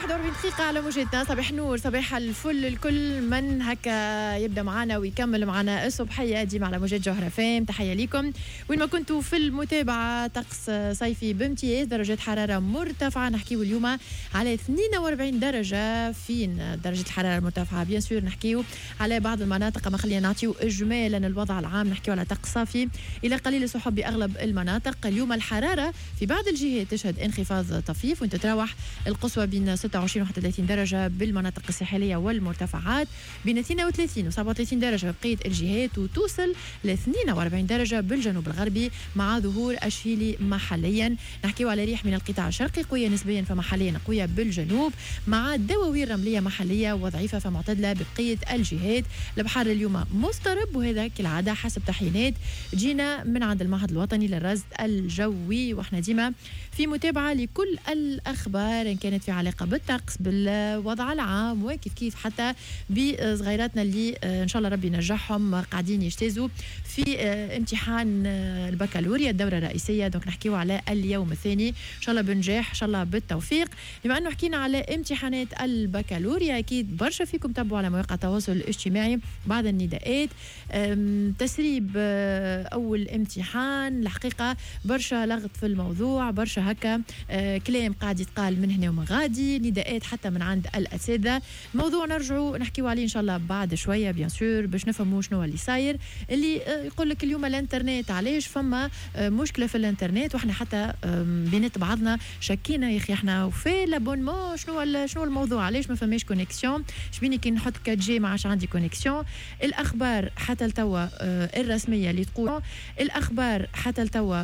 41 دقيقة على موجتنا. صباح نور، صباح الفل الكل من هكا يبدأ معنا ويكمل معنا الصبحية ديما على موجات جوهرة فام. تحية لكم وين ما كنتوا في المتابعة. طقس صيفي بامتياز، درجات حرارة مرتفعة. نحكيو اليوم على 42 درجة. فين درجة الحرارة المرتفعة؟ بيان سور نحكيو على بعض المناطق، ما خلينا نعطيو إجمالا الوضع العام. نحكيو على طقس صافي إلى قليل السحب بأغلب المناطق. اليوم الحرارة في بعض الجهات تشهد انخفاض طفيف، وانت تتراوح القصوى بين 26 و 31 درجة بالمناطق الساحلية والمرتفعات، بين 32 و 37 درجة بقية الجهات، وتوصل ل 42 درجة بالجنوب الغربي مع ظهور أشيلي محليا. نحكيو على ريح من القطاع الشرقي قوية نسبيا فمحليا قوية بالجنوب، مع دواوين رملية محلية وضعيفة فمعتدلة بقية الجهات. البحر اليوم مضطرب، وهذا كالعادة حسب تحيينات جينا من عند المعهد الوطني للرصد الجوي، واحنا ديما في متابعة لكل الأخبار إن كانت في علاقة بالطقس بالوضع العام، وكيف كيف حتى بصغيراتنا اللي إن شاء الله ربي ينجحهم قاعدين يجتازوا في امتحان البكالوريا الدورة الرئيسية. دونك نحكيو على اليوم الثاني إن شاء الله بنجاح، إن شاء الله بالتوفيق. بما أنه حكينا على امتحانات البكالوريا، أكيد برشا فيكم تابعوا على مواقع التواصل الاجتماعي بعض النداءات. تسريب أول امتحان، الحقيقة برشا لغط في الموضوع، برشا هكا كلام قاعد يتقال من هنا ومن غادي، نداءات حتى من عند الأساتذة. الموضوع نرجعوا نحكيوا عليه إن شاء الله بعد شوية بيان سور، باش نفهموا شنو اللي صاير. اللي يقول لك اليوم الانترنت علاش فما مشكلة في الانترنت، واحنا حتى بينات بعضنا شكينا يا اخي احنا وفي لابونمون شنو الموضوع، علاش ما فماش كونيكسيون، شبيني كي نحط 4G ما عادش عندي كونيكسيون. الاخبار حتى لتوا الرسميه اللي تقول الاخبار حتى لتوا